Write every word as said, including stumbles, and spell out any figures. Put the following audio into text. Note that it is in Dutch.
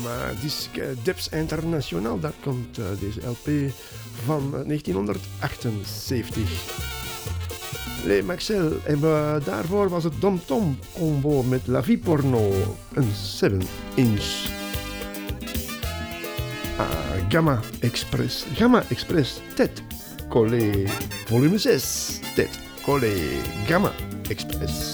maar disque Dips International, daar komt uh, deze L P van uh, negentienhonderdachtenzeventig. Les Maxel, en uh, daarvoor was het Dom Tom combo met La Vie Porno, een zeven inch. Ah, Gamma Express, Gamma Express, Tête Collée, volume zes, Tête Collée, Gamma Express.